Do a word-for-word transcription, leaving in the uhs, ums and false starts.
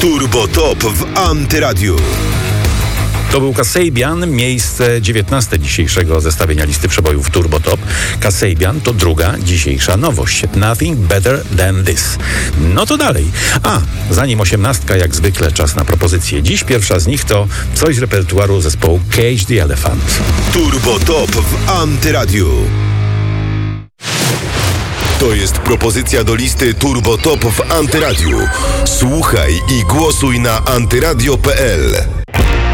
Turbo Top w Antyradiu. To był Kasabian, miejsce dziewiętnaste dzisiejszego zestawienia listy przebojów Turbo Top. Kasabian to druga dzisiejsza nowość. Nothing Better Than This. No to dalej. A, zanim osiemnastka, jak zwykle czas na propozycje. Dziś pierwsza z nich to coś z repertuaru zespołu Cage the Elephant. Turbo Top w Antyradiu. To jest propozycja do listy Turbo Top w Antyradiu. Słuchaj i głosuj na antyradio kropka p l.